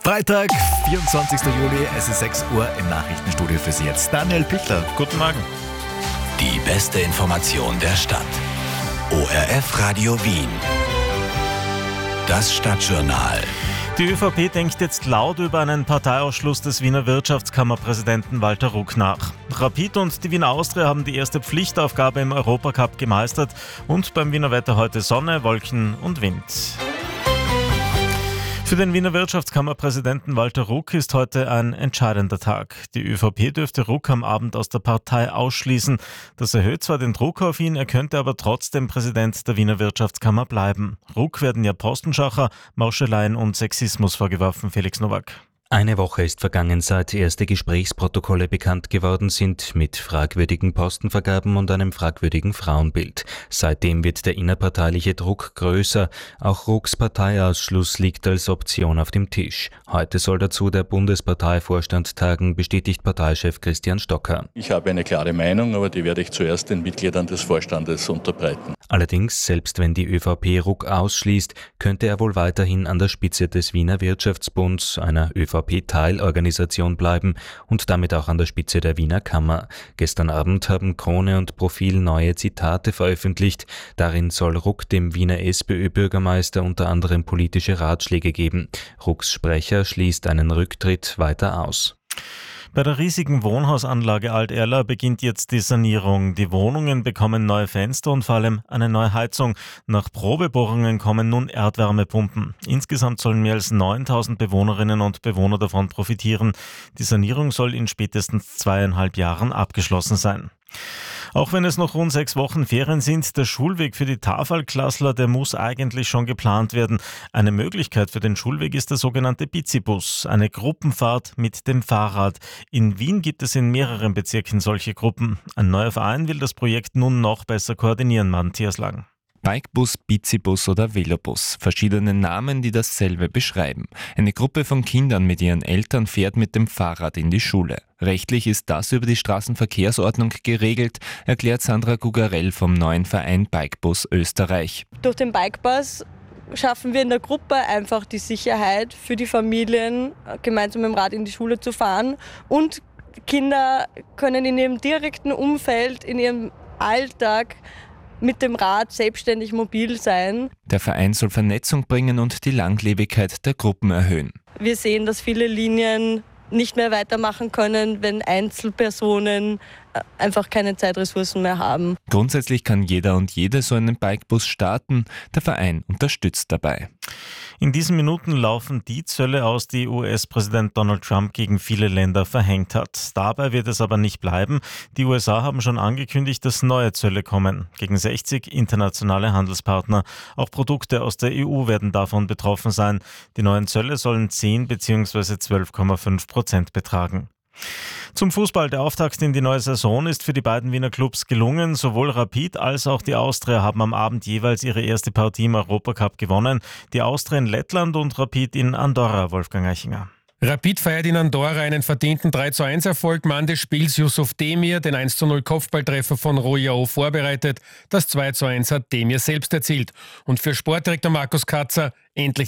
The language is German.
Freitag, 24. Juli, es ist 6 Uhr im Nachrichtenstudio für Sie jetzt. Daniel Pichler, guten Morgen. Die beste Information der Stadt. ORF Radio Wien. Das Stadtjournal. Die ÖVP denkt jetzt laut über einen Parteiausschluss des Wiener Wirtschaftskammerpräsidenten Walter Ruck nach. Rapid und die Wiener Austria haben die erste Pflichtaufgabe im Europacup gemeistert und beim Wiener Wetter heute Sonne, Wolken und Wind. Für den Wiener Wirtschaftskammerpräsidenten Walter Ruck ist heute ein entscheidender Tag. Die ÖVP dürfte Ruck am Abend aus der Partei ausschließen. Das erhöht zwar den Druck auf ihn, er könnte aber trotzdem Präsident der Wiener Wirtschaftskammer bleiben. Ruck werden ja Postenschacher, Mauscheleien und Sexismus vorgeworfen. Felix Nowak. Eine Woche ist vergangen, seit erste Gesprächsprotokolle bekannt geworden sind mit fragwürdigen Postenvergaben und einem fragwürdigen Frauenbild. Seitdem wird der innerparteiliche Druck größer. Auch Rucks Parteiausschluss liegt als Option auf dem Tisch. Heute soll dazu der Bundesparteivorstand tagen, bestätigt Parteichef Christian Stocker. Ich habe eine klare Meinung, aber die werde ich zuerst den Mitgliedern des Vorstandes unterbreiten. Allerdings, selbst wenn die ÖVP Ruck ausschließt, könnte er wohl weiterhin an der Spitze des Wiener Wirtschaftsbunds, einer ÖVP-Teilorganisation, bleiben und damit auch an der Spitze der Wiener Kammer. Gestern Abend haben Krone und Profil neue Zitate veröffentlicht. Darin soll Ruck dem Wiener SPÖ-Bürgermeister unter anderem politische Ratschläge geben. Rucks Sprecher schließt einen Rücktritt weiter aus. Bei der riesigen Wohnhausanlage Alt-Erla beginnt jetzt die Sanierung. Die Wohnungen bekommen neue Fenster und vor allem eine neue Heizung. Nach Probebohrungen kommen nun Erdwärmepumpen. Insgesamt sollen mehr als 9.000 Bewohnerinnen und Bewohner davon profitieren. Die Sanierung soll in spätestens 2,5 Jahren abgeschlossen sein. Auch wenn es noch rund 6 Wochen Ferien sind, der Schulweg für die Tafelklassler, der muss eigentlich schon geplant werden. Eine Möglichkeit für den Schulweg ist der sogenannte Bizibus, eine Gruppenfahrt mit dem Fahrrad. In Wien gibt es in mehreren Bezirken solche Gruppen. Ein neuer Verein will das Projekt nun noch besser koordinieren, Matthias Lang. Bikebus, Bizibus oder Velobus. Verschiedene Namen, die dasselbe beschreiben. Eine Gruppe von Kindern mit ihren Eltern fährt mit dem Fahrrad in die Schule. Rechtlich ist das über die Straßenverkehrsordnung geregelt, erklärt Sandra Gugarell vom neuen Verein Bikebus Österreich. Durch den Bikebus schaffen wir in der Gruppe einfach die Sicherheit für die Familien, gemeinsam mit dem Rad in die Schule zu fahren. Und Kinder können in ihrem direkten Umfeld, in ihrem Alltag mit dem Rad selbstständig mobil sein. Der Verein soll Vernetzung bringen und die Langlebigkeit der Gruppen erhöhen. Wir sehen, dass viele Linien nicht mehr weitermachen können, wenn Einzelpersonen einfach keine Zeitressourcen mehr haben. Grundsätzlich kann jeder und jede so einen Bikebus starten. Der Verein unterstützt dabei. In diesen Minuten laufen die Zölle aus, die US-Präsident Donald Trump gegen viele Länder verhängt hat. Dabei wird es aber nicht bleiben. Die USA haben schon angekündigt, dass neue Zölle kommen. Gegen 60 internationale Handelspartner. Auch Produkte aus der EU werden davon betroffen sein. Die neuen Zölle sollen 10 bzw. 12,5% betragen. Zum Fußball. Der Auftakt in die neue Saison ist für die beiden Wiener Clubs gelungen. Sowohl Rapid als auch die Austria haben am Abend jeweils ihre erste Partie im Europacup gewonnen. Die Austria in Lettland und Rapid in Andorra, Wolfgang Eichinger. Rapid feiert in Andorra einen verdienten 3:1-Erfolg. Mann des Spiels Yusuf Demir, den 1:0 Kopfballtreffer von Royao vorbereitet. Das 2:1 hat Demir selbst erzielt. Und für Sportdirektor Markus Katzer endlich